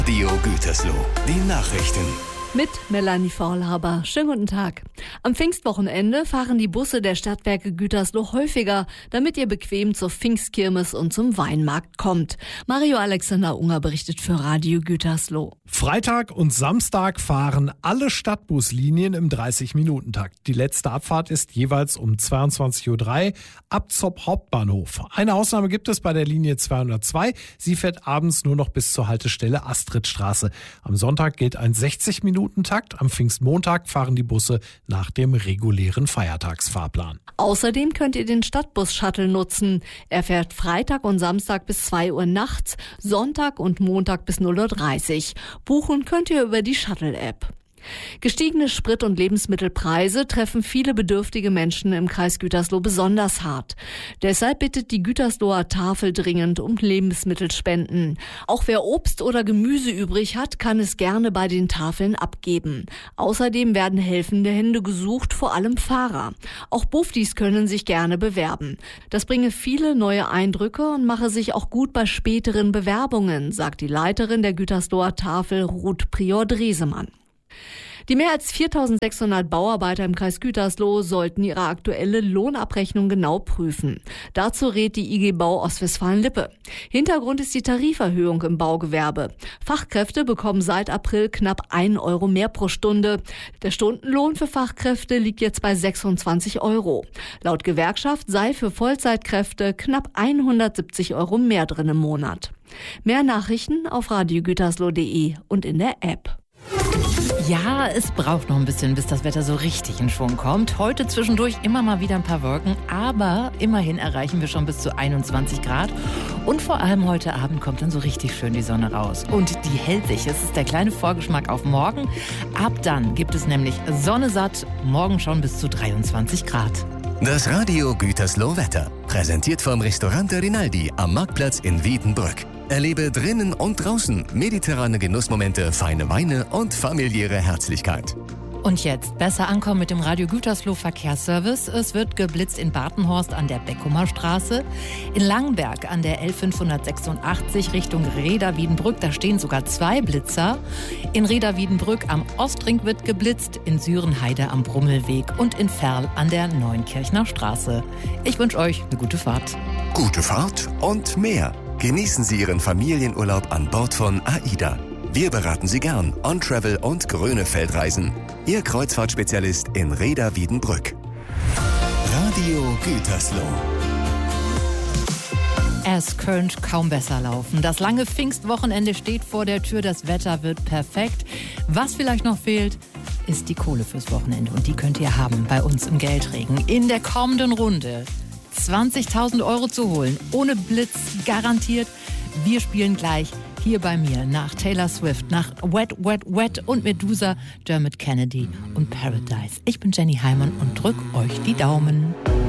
Radio Gütersloh, die Nachrichten. Mit Melanie Faulhaber. Schönen guten Tag. Am Pfingstwochenende fahren die Busse der Stadtwerke Gütersloh häufiger, damit ihr bequem zur Pfingstkirmes und zum Weinmarkt kommt. Mario Alexander Unger berichtet für Radio Gütersloh. Freitag und Samstag fahren alle Stadtbuslinien im 30-Minuten-Takt. Die letzte Abfahrt ist jeweils um 22.03 Uhr ab Zopp Hauptbahnhof. Eine Ausnahme gibt es bei der Linie 202. Sie fährt abends nur noch bis zur Haltestelle Astridstraße. Am Sonntag gilt ein 60-Minuten-Takt. Am Pfingstmontag fahren die Busse nach dem regulären Feiertagsfahrplan. Außerdem könnt ihr den Stadtbus-Shuttle nutzen. Er fährt Freitag und Samstag bis 2 Uhr nachts, Sonntag und Montag bis 0.30 Uhr. Buchen könnt ihr über die Shuttle-App. Gestiegene Sprit- und Lebensmittelpreise treffen viele bedürftige Menschen im Kreis Gütersloh besonders hart. Deshalb bittet die Gütersloher Tafel dringend um Lebensmittelspenden. Auch wer Obst oder Gemüse übrig hat, kann es gerne bei den Tafeln abgeben. Außerdem werden helfende Hände gesucht, vor allem Fahrer. Auch Buftis können sich gerne bewerben. Das bringe viele neue Eindrücke und mache sich auch gut bei späteren Bewerbungen, sagt die Leiterin der Gütersloher Tafel, Ruth Prior-Dresemann. Die mehr als 4.600 Bauarbeiter im Kreis Gütersloh sollten ihre aktuelle Lohnabrechnung genau prüfen. Dazu rät die IG Bau Ostwestfalen-Lippe. Hintergrund ist die Tariferhöhung im Baugewerbe. Fachkräfte bekommen seit April knapp 1 Euro mehr pro Stunde. Der Stundenlohn für Fachkräfte liegt jetzt bei 26 Euro. Laut Gewerkschaft sei für Vollzeitkräfte knapp 170 Euro mehr drin im Monat. Mehr Nachrichten auf radiogütersloh.de und in der App. Ja, es braucht noch ein bisschen, bis das Wetter so richtig in Schwung kommt. Heute zwischendurch immer mal wieder ein paar Wolken, aber immerhin erreichen wir schon bis zu 21 Grad. Und vor allem heute Abend kommt dann so richtig schön die Sonne raus. Und die hält sich. Es ist der kleine Vorgeschmack auf morgen. Ab dann gibt es nämlich Sonne satt, morgen schon bis zu 23 Grad. Das Radio Gütersloh Wetter, präsentiert vom Restaurant der Rinaldi am Marktplatz in Wiedenbrück. Erlebe drinnen und draußen mediterrane Genussmomente, feine Weine und familiäre Herzlichkeit. Und jetzt besser ankommen mit dem Radio Gütersloh Verkehrsservice. Es wird geblitzt in Bartenhorst an der Beckumer Straße, in Langenberg an der L586 Richtung Reda-Wiedenbrück. Da stehen sogar 2 Blitzer. In Reda-Wiedenbrück am Ostring wird geblitzt, in Sürenheide am Brummelweg und in Verl an der Neunkirchner Straße. Ich wünsche euch eine gute Fahrt. Gute Fahrt und mehr. Genießen Sie Ihren Familienurlaub an Bord von AIDA. Wir beraten Sie gern On-Travel und Grönefeldreisen. Ihr Kreuzfahrtspezialist in Reda-Wiedenbrück. Radio Gütersloh. Es könnte kaum besser laufen. Das lange Pfingstwochenende steht vor der Tür. Das Wetter wird perfekt. Was vielleicht noch fehlt, ist die Kohle fürs Wochenende. Und die könnt ihr haben bei uns im Geldregen. In der kommenden Runde 20.000 Euro zu holen. Ohne Blitz garantiert. Wir spielen gleich hier bei mir nach Taylor Swift, nach Wet, Wet, Wet und Medusa, Dermot Kennedy und Paradise. Ich bin Jenny Heimann und drück euch die Daumen.